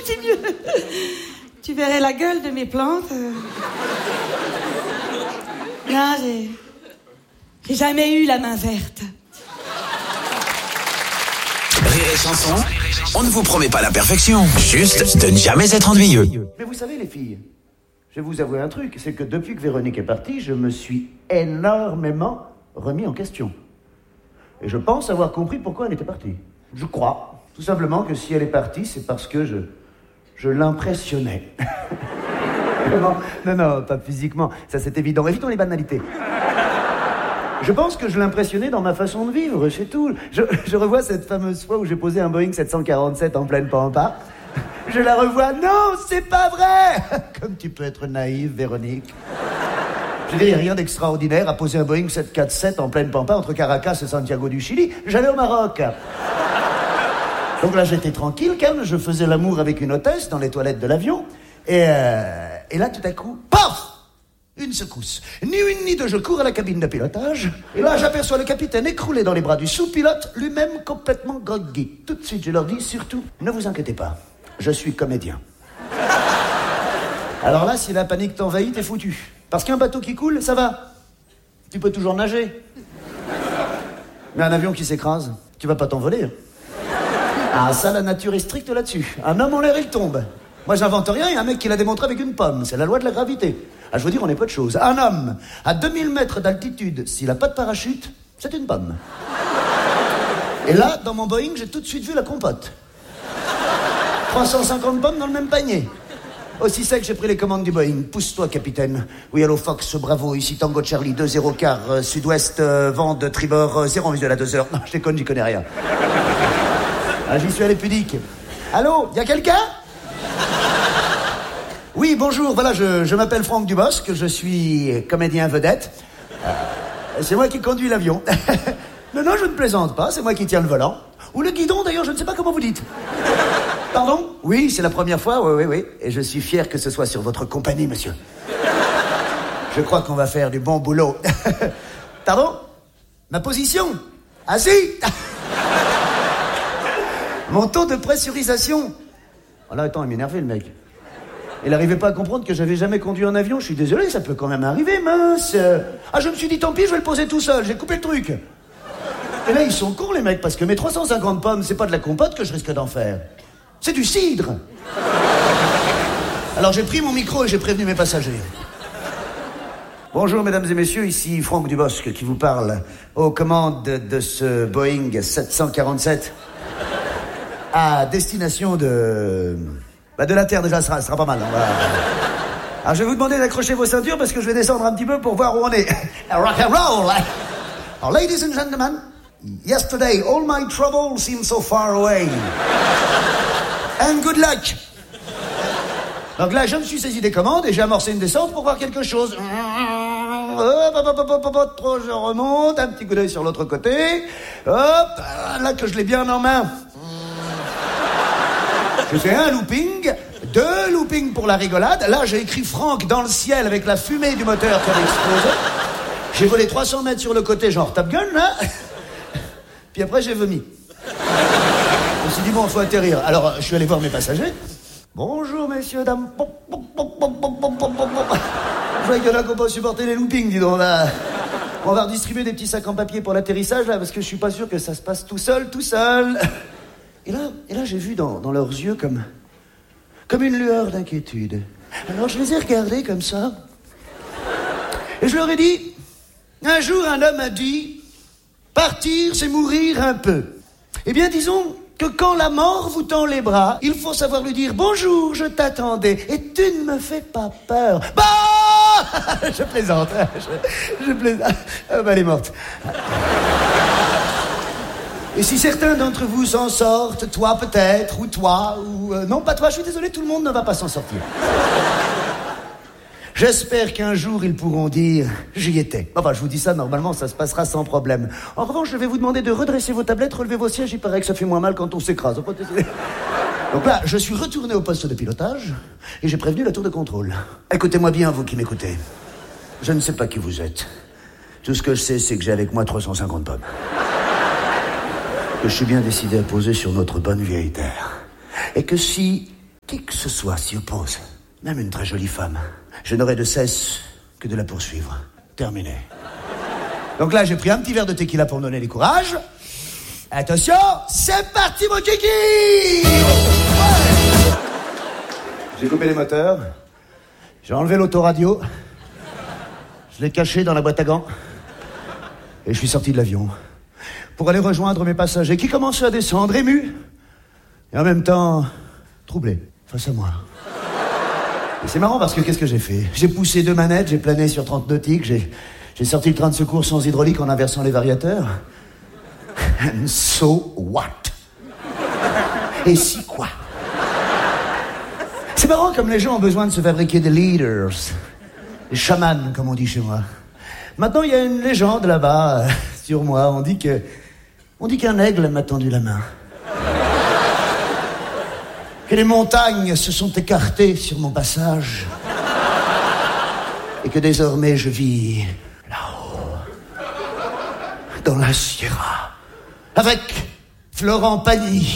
c'est mieux. Tu verrais la gueule de mes plantes. Non, j'ai jamais eu la main verte. Rire et chanson, on ne vous promet pas la perfection, juste de ne jamais être ennuyeux. Mais vous savez les filles, je vais vous avouer un truc, c'est que depuis que Véronique est partie, je me suis énormément remis en question. Et je pense avoir compris pourquoi elle était partie. Je crois, tout simplement, que si elle est partie, c'est parce que je l'impressionnais. Non, pas physiquement, ça c'est évident. Évitons les banalités. Je pense que je l'impressionnais dans ma façon de vivre, c'est tout. Je revois cette fameuse fois où j'ai posé un Boeing 747 en pleine pampa. Je la revois, non, c'est pas vrai. Comme tu peux être naïve, Véronique. Je veux dire, il n'y a rien d'extraordinaire à poser un Boeing 747 en pleine pampa entre Caracas et Santiago du Chili. J'allais au Maroc. Donc là, j'étais tranquille, calme, je faisais l'amour avec une hôtesse dans les toilettes de l'avion. Et là, tout à coup, paf! Une secousse. Ni une ni deux, je cours à la cabine de pilotage. Et là, j'aperçois le capitaine écroulé dans les bras du sous-pilote, lui-même complètement groggy. Tout de suite, je leur dis, surtout, ne vous inquiétez pas, je suis comédien. Alors là, si la panique t'envahit, t'es foutu. Parce qu'un bateau qui coule, ça va. Tu peux toujours nager. Mais un avion qui s'écrase, tu vas pas t'envoler. Ah, ça, la nature est stricte là-dessus. Un homme en l'air, il tombe. Moi, j'invente rien, il y a un mec qui l'a démontré avec une pomme. C'est la loi de la gravité. Ah, je veux dire, on est peu de choses. Un homme à 2000 mètres d'altitude, s'il a pas de parachute, c'est une pomme. Et là, dans mon Boeing, j'ai tout de suite vu la compote. 350 pommes dans le même panier. Aussi sec, j'ai pris les commandes du Boeing. Pousse-toi, capitaine. Oui, hello, Fox, bravo. Ici Tango Charlie, 2-0 quart, sud-ouest, vent de tribord, 0 visuel à 2 heures. Non, je déconne, j'y connais rien. Ah, j'y suis allé pudique. Allô, y a quelqu'un ? Oui, bonjour, voilà, je m'appelle Franck Dubosc, je suis comédien vedette. C'est moi qui conduis l'avion. Non, je ne plaisante pas, c'est moi qui tiens le volant. Ou le guidon, d'ailleurs, je ne sais pas comment vous dites. Pardon ? Oui, c'est la première fois, oui. Et je suis fier que ce soit sur votre compagnie, monsieur. Je crois qu'on va faire du bon boulot. Pardon ? Ma position ? Assis ? Mon taux de pressurisation ? Oh là, attends, il m'énervait, le mec. Il n'arrivait pas à comprendre que j'avais jamais conduit un avion. Je suis désolé, ça peut quand même arriver, mince. Ah, je me suis dit, tant pis, je vais le poser tout seul. J'ai coupé le truc. Et là, ils sont cons, les mecs, parce que mes 350 pommes, c'est pas de la compote que je risque d'en faire. C'est du cidre. Alors, j'ai pris mon micro et j'ai prévenu mes passagers. Bonjour, mesdames et messieurs, ici Franck Dubosc qui vous parle aux commandes de ce Boeing 747 à destination de la Terre, déjà, ça sera pas mal. Hein, alors, je vais vous demander d'accrocher vos ceintures parce que je vais descendre un petit peu pour voir où on est. Rock and roll! Alors, ladies and gentlemen, yesterday, all my troubles seemed so far away. And good luck! Donc là, je me suis saisi des commandes et j'ai amorcé une descente pour voir quelque chose. Trop, je remonte, un petit coup d'œil sur l'autre côté. Hop, là que je l'ai bien en main. J'ai fait un looping, 2 loopings pour la rigolade. Là, j'ai écrit Franck dans le ciel avec la fumée du moteur qui avait explosé. J'ai volé 300 mètres sur le côté, genre Top Gun, là. Puis après, j'ai vomi. Je me suis dit, bon, faut atterrir. Alors, je suis allé voir mes passagers. Bonjour, messieurs, dames. Je vois qu'il y en a qui n'ont pas supporté les loopings, dis donc, là. On va redistribuer des petits sacs en papier pour l'atterrissage, là, parce que je suis pas sûr que ça se passe tout seul. Et là, j'ai vu dans leurs yeux comme une lueur d'inquiétude. Alors, je les ai regardés comme ça. Et je leur ai dit, un jour, un homme a dit, partir, c'est mourir un peu. Eh bien, disons que quand la mort vous tend les bras, il faut savoir lui dire, bonjour, je t'attendais, et tu ne me fais pas peur. Bah! Je plaisante. Je plaisante. Ah, bah, elle est morte. Et si certains d'entre vous s'en sortent, toi peut-être, ou toi, ou... non, pas toi, je suis désolé, tout le monde ne va pas s'en sortir. J'espère qu'un jour, ils pourront dire « J'y étais ». Enfin, je vous dis ça, normalement, ça se passera sans problème. En revanche, je vais vous demander de redresser vos tablettes, relever vos sièges, il paraît que ça fait moins mal quand on s'écrase. Donc là, je suis retourné au poste de pilotage, et j'ai prévenu la tour de contrôle. Écoutez-moi bien, vous qui m'écoutez. Je ne sais pas qui vous êtes. Tout ce que je sais, c'est que j'ai avec moi 350 pommes. Que je suis bien décidé à poser sur notre bonne vieille terre. Et que si qui que ce soit s'y oppose, même une très jolie femme, je n'aurai de cesse que de la poursuivre. Terminé. Donc là, j'ai pris un petit verre de tequila pour me donner du courage. Attention, c'est parti mon kiki. Ouais. J'ai coupé les moteurs, j'ai enlevé l'autoradio, je l'ai caché dans la boîte à gants, et je suis sorti de l'avion pour aller rejoindre mes passagers qui commençaient à descendre, émus, et en même temps troublés, face à moi. Et c'est marrant parce que qu'est-ce que j'ai fait? J'ai poussé 2 manettes, j'ai plané sur 30 nautiques, j'ai sorti le train de secours sans hydraulique en inversant les variateurs. And so what? Et si quoi? C'est marrant comme les gens ont besoin de se fabriquer des leaders, des chamans comme on dit chez moi. Maintenant il y a une légende là-bas sur moi, on dit qu'un aigle m'a tendu la main. Que les montagnes se sont écartées sur mon passage. Et que désormais je vis là-haut, dans la Sierra, avec Florent Pagny.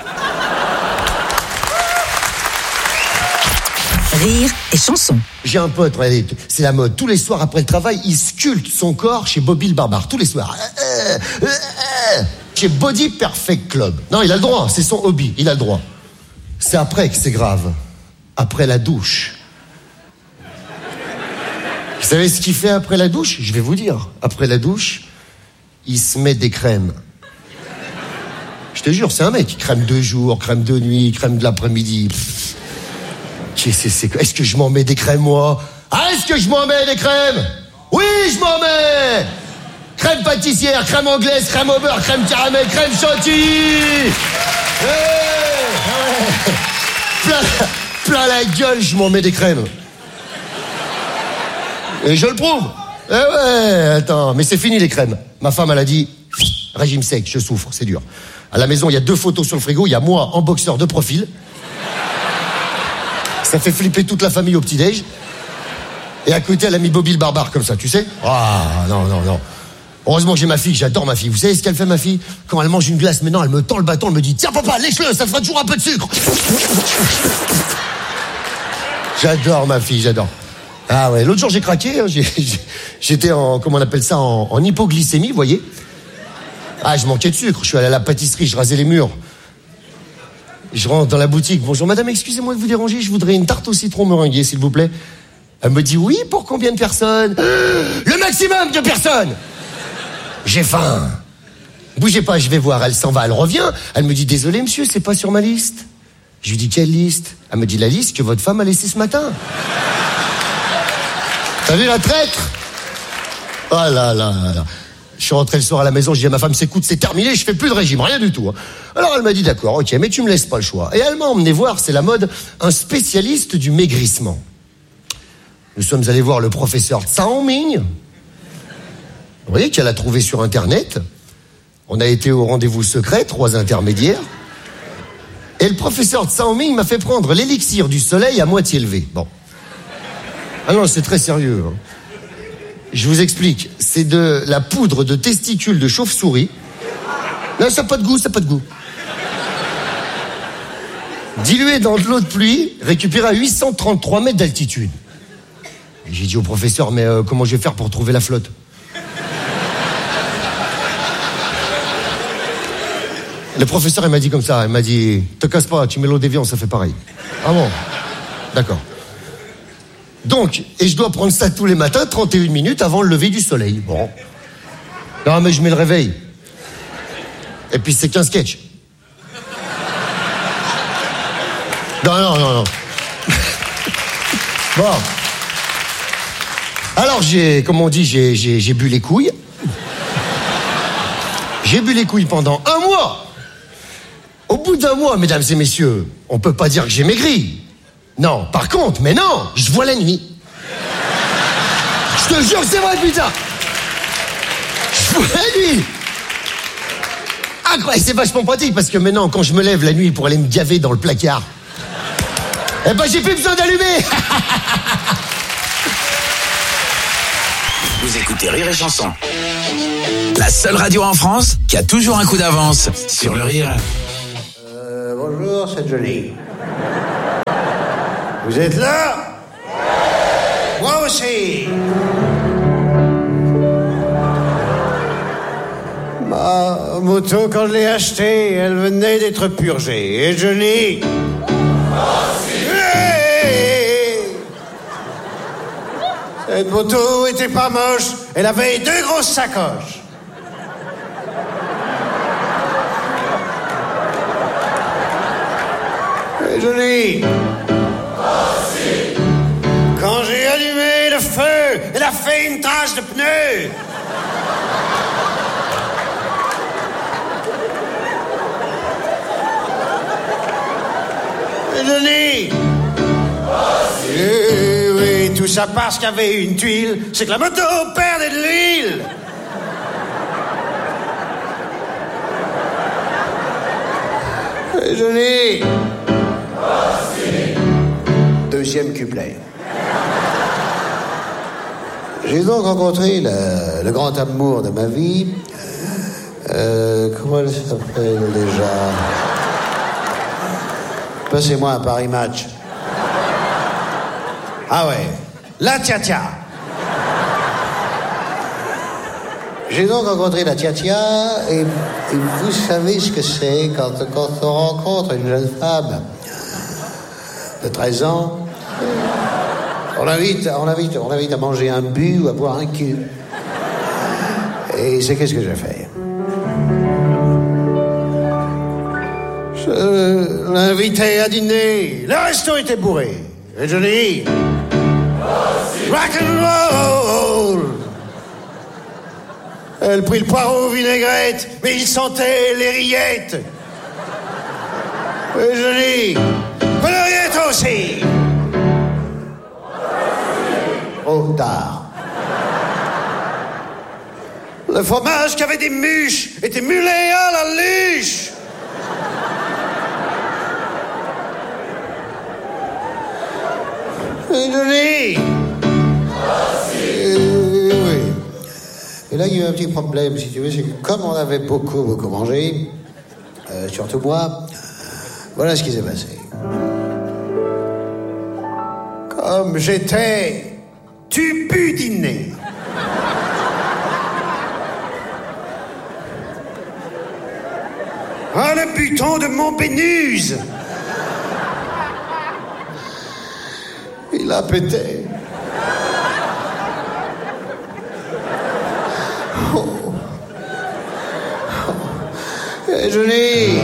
Rire et chanson. J'ai un pote, regardez, c'est la mode. Tous les soirs après le travail, il sculpte son corps chez Bobby le Barbare. Tous les soirs. Chez Body Perfect Club. Non, il a le droit, c'est son hobby, il a le droit. C'est après que c'est grave. Après la douche. Vous savez ce qu'il fait après la douche? Je vais vous dire. Après la douche, il se met des crèmes. Je te jure, c'est un mec. Crème de jour, crème de nuit, crème de l'après-midi. Est-ce que je m'en mets des crèmes, moi? Ah, est-ce que je m'en mets des crèmes? Oui, je m'en mets! Crème pâtissière, crème anglaise, crème au beurre, crème caramel, crème chantilly! Plein la gueule, je m'en mets des crèmes. Et je le prouve. Eh ouais, attends, mais c'est fini les crèmes. Ma femme, elle a dit, régime sec, je souffre, c'est dur. À la maison, il y a 2 photos sur le frigo, il y a moi en boxeur de profil. Ça fait flipper toute la famille au petit-déj. Et à côté, elle a mis Bobby le Barbare comme ça, tu sais. Ah, non. Heureusement que j'ai ma fille, j'adore ma fille. Vous savez ce qu'elle fait, ma fille? Quand elle mange une glace, maintenant, elle me tend le bâton, elle me dit, tiens, papa, lèche-le, ça te fera toujours un peu de sucre. J'adore ma fille, j'adore. Ah ouais, l'autre jour, j'ai craqué, hein, j'étais en, comment on appelle ça, en hypoglycémie, vous voyez. Ah, je manquais de sucre, je suis allé à la pâtisserie, je rasais les murs. Je rentre dans la boutique. Bonjour madame, excusez-moi de vous déranger, je voudrais une tarte au citron meringuée, s'il vous plaît. Elle me dit oui, pour combien de personnes? Le maximum de personnes. J'ai faim. Bougez pas, je vais voir. Elle s'en va, elle revient. Elle me dit désolé monsieur, c'est pas sur ma liste. Je lui dis quelle liste? Elle me dit la liste que votre femme a laissée ce matin. T'as vu la traître? Oh là là. Je suis rentré le soir à la maison, je dis à ma femme, écoute, c'est terminé, je fais plus de régime, rien du tout. Alors elle m'a dit, d'accord, ok, mais tu me laisses pas le choix. Et elle m'a emmené voir, c'est la mode, un spécialiste du maigrissement. Nous sommes allés voir le professeur Tsao Ming. Vous voyez qu'elle a trouvé sur Internet. On a été au rendez-vous secret, 3 intermédiaires. Et le professeur Tsao Ming m'a fait prendre l'élixir du soleil à moitié levé. Bon. Ah non, c'est très sérieux, hein. Je vous explique, c'est de la poudre de testicules de chauve-souris. Non, ça n'a pas de goût, Dilué dans de l'eau de pluie, récupéré à 833 mètres d'altitude. Et j'ai dit au professeur, mais comment je vais faire pour trouver la flotte? Le professeur, il m'a dit comme ça, il m'a dit, te casse pas, tu mets l'eau d'évian, ça fait pareil. Ah bon? D'accord. Donc, et je dois prendre ça tous les matins, 31 minutes avant le lever du soleil. Bon. Non, mais je mets le réveil. Et puis c'est qu'un sketch. Non. Bon. Alors comme on dit, j'ai bu les couilles. J'ai bu les couilles pendant 1 mois. Au bout d'1 mois, mesdames et messieurs, on peut pas dire que j'ai maigri. Non, par contre, mais non, je vois la nuit. Je te jure que c'est vrai, putain. Je vois la nuit. Incroyable, c'est vachement pratique parce que maintenant, quand je me lève la nuit pour aller me gaver dans le placard, eh ben j'ai plus besoin d'allumer. Vous écoutez Rire et Chanson. La seule radio en France qui a toujours un coup d'avance sur le rire. Bonjour, c'est Johnny. Vous êtes là? Moi aussi. Ma moto, quand je l'ai achetée, elle venait d'être purgée. Et Johnny... Cette moto était pas moche. Elle avait 2 grosses sacoches. Et Johnny... Quand j'ai allumé le feu, elle a fait une tache de pneu. Et Johnny... Oui, tout ça parce qu'il y avait une tuile. C'est que la moto perdait de l'huile. Et Johnny... Deuxième couplet. J'ai donc rencontré le grand amour de ma vie. Comment elle s'appelle déjà? Passez-moi un Paris Match. Ah ouais, la Tia-Tia. J'ai donc rencontré la Tia-Tia et vous savez ce que c'est quand on rencontre une jeune femme de 13 ans. On l'invite à manger un bu ou à boire un cul. Et c'est qu'est-ce que j'ai fait? Je l'invitais à dîner. Le resto était bourré. Et je dis... Rock and roll! Elle prit le poireau vinaigrette, mais il sentait les rillettes. Et je dis... Coloriette aussi! Trop tard. Le fromage qui avait des mûches était mulé à la luche. Et Johnny. Oui. Et là, il y a eu un petit problème, si tu veux, c'est que comme on avait beaucoup mangé, surtout moi, voilà ce qui s'est passé. Comme j'étais tubudiné. Ah, le buton de mon pénuse! Il a pété. Oh. Et Johnny.